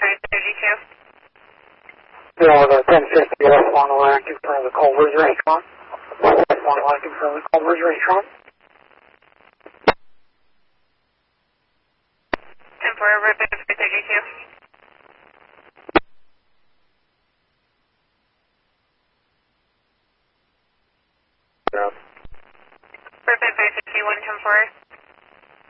Yeah, the 1050 West Long Island confirm the Culver's restaurant. West Long Island confirm the Culver's restaurant. 10-4, Ribbon 32. Yeah. Ribbon 51, 10-4.